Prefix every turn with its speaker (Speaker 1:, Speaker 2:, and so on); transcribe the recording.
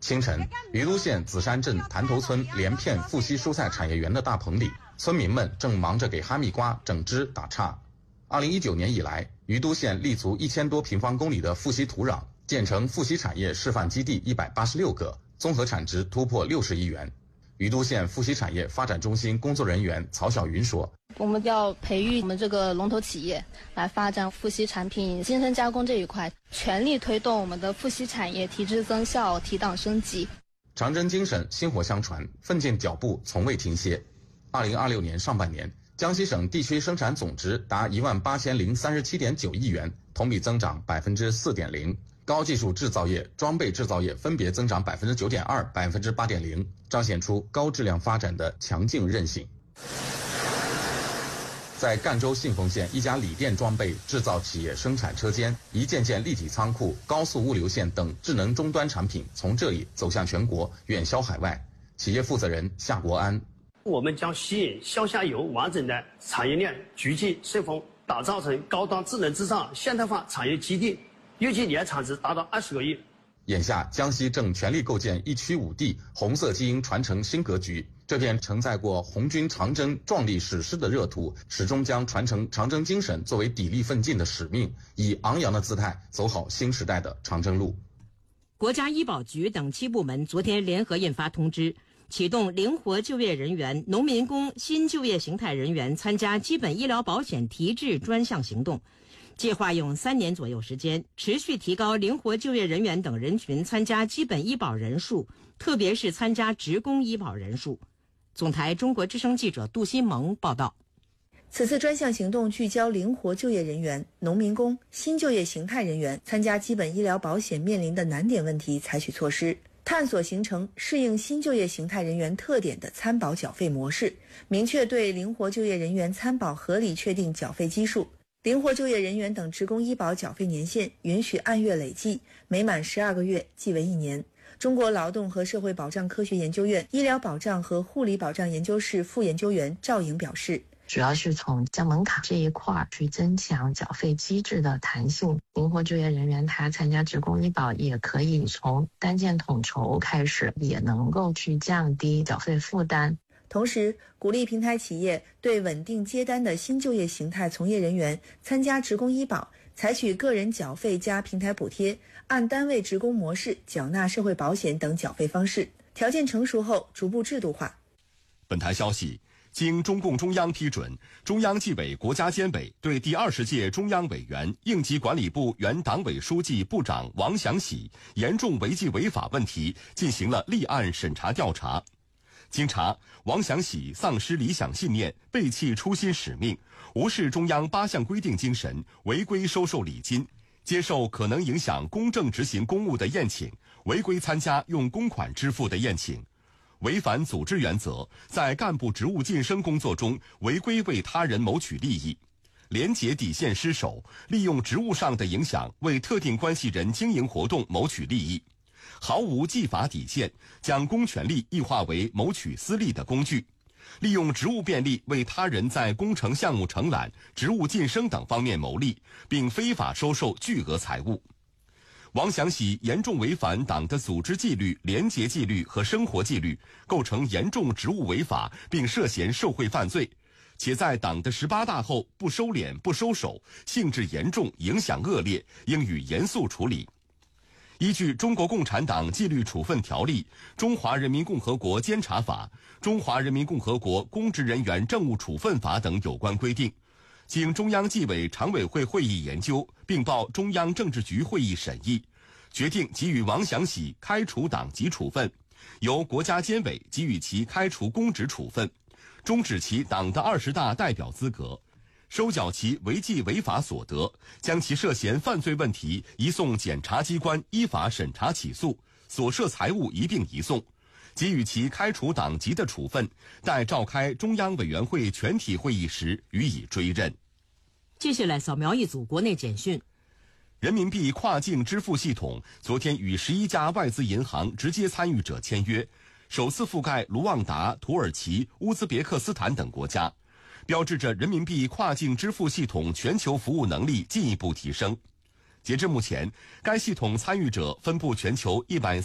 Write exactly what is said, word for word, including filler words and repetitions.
Speaker 1: 清晨，于都县紫山镇潭头村连片富硒蔬菜产业园的大棚里，村民们正忙着给哈密瓜整枝打杈。二零一九年以来，于都县立足一千多平方公里的富硒土壤，建成富硒产业示范基地一百八十六个，综合产值突破六十亿元。于都县富硒产业发展中心工作人员曹晓云说：“
Speaker 2: 我们要培育我们这个龙头企业，来发展富硒产品精深加工这一块，全力推动我们的富硒产业提质增效、提档升级。”
Speaker 1: 长征精神薪火相传，奋进脚步从未停歇。二零二六年上半年，江西省地区生产总值达一万八千零三十七点九亿元，同比增长百分之四点零。高技术制造业、装备制造业分别增长百分之九点二、百分之八点零，彰显出高质量发展的强劲韧性。在赣州信丰县一家锂电装备制造企业生产车间，一件件立体仓库、高速物流线等智能终端产品从这里走向全国，远销海外。企业负责人夏国安：
Speaker 3: 我们将吸引上下游完整的产业链聚集顺丰，打造成高端智能制造现代化产业基地，预计年产值达到二十个亿。
Speaker 1: 眼下，江西正全力构建一区五地红色基因传承新格局。这片承载过红军长征壮丽史诗的热土，始终将传承长征精神作为砥砺奋进的使命，以昂扬的姿态走好新时代的长征路。
Speaker 4: 国家医保局等七部门昨天联合印发通知，启动灵活就业人员、农民工新就业形态人员参加基本医疗保险提质专项行动。计划用三年左右时间，持续提高灵活就业人员等人群参加基本医保人数，特别是参加职工医保人数。总台中国之声记者杜新萌报道。
Speaker 5: 此次专项行动聚焦灵活就业人员、农民工、新就业形态人员参加基本医疗保险面临的难点问题，采取措施，探索形成适应新就业形态人员特点的参保缴费模式，明确对灵活就业人员参保合理确定缴费基数。灵活就业人员等职工医保缴费年限允许按月累计，每满十二个月即为一年。中国劳动和社会保障科学研究院医疗保障和护理保障研究室副研究员赵颖表示，
Speaker 6: 主要是从降门槛这一块去增强缴费机制的弹性。灵活就业人员他参加职工医保也可以从单件统筹开始，也能够去降低缴费负担。
Speaker 5: 同时，鼓励平台企业对稳定接单的新就业形态从业人员参加职工医保，采取个人缴费加平台补贴，按单位职工模式缴纳社会保险等缴费方式，条件成熟后逐步制度化。
Speaker 7: 本台消息，经中共中央批准，中央纪委国家监委对第二十届中央委员、应急管理部原党委书记、部长王祥喜严重违纪违法问题进行了立案审查调查。经查，王祥喜丧失理想信念，背弃初心使命，无视中央八项规定精神，违规收受礼金，接受可能影响公正执行公务的宴请，违规参加用公款支付的宴请，违反组织原则，在干部职务晋升工作中违规为他人谋取利益，廉洁底线失守，利用职务上的影响为特定关系人经营活动谋取利益，毫无纪法底线，将公权力异化为谋取私利的工具，利用职务便利为他人在工程项目承揽、职务晋升等方面谋利，并非法收受巨额财物。王祥喜严重违反党的组织纪律、廉洁纪律和生活纪律，构成严重职务违法，并涉嫌受贿犯罪，且在党的十八大后不收敛、不收手，性质严重，影响恶劣，应予严肃处理。依据《中国共产党纪律处分条例》、《中华人民共和国监察法》、《中华人民共和国公职人员政务处分法》等有关规定，经中央纪委常委会会议研究，并报中央政治局会议审议，决定给予王祥喜开除党籍处分，由国家监委给予其开除公职处分，终止其党的二十大代表资格，收缴其违纪违法所得，将其涉嫌犯罪问题移送检察机关依法审查起诉，所涉财物一并移送，给予其开除党籍的处分，待召开中央委员会全体会议时予以追认。
Speaker 4: 接下来扫描一组国内简讯。
Speaker 7: 人民币跨境支付系统昨天与十一家外资银行直接参与者签约，首次覆盖卢旺达、土耳其、乌兹别克斯坦等国家，标志着人民币跨境支付系统全球服务能力进一步提升。截至目前，该系统参与者分布全球一百